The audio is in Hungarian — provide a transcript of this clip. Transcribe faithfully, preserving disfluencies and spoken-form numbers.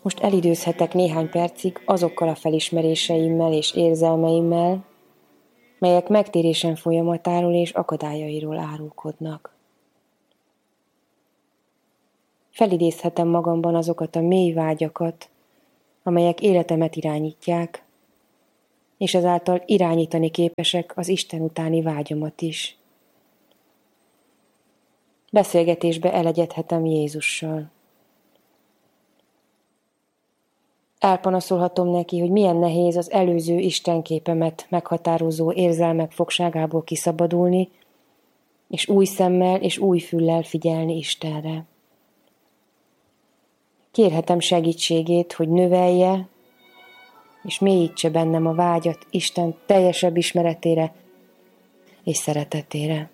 Most elidőzhetek néhány percig azokkal a felismeréseimmel és érzelmeimmel, melyek megtérésen folyamatáról és akadályairól árulkodnak. Felidézhetem magamban azokat a mély vágyakat, amelyek életemet irányítják, és ezáltal irányítani képesek az Isten utáni vágyamat is. Beszélgetésbe elegyedhetem Jézussal. Elpanaszolhatom neki, hogy milyen nehéz az előző istenképemet meghatározó érzelmek fogságából kiszabadulni, és új szemmel és új füllel figyelni Istenre. Kérhetem segítségét, hogy növelje és mélyítse bennem a vágyat Isten teljesebb ismeretére és szeretetére.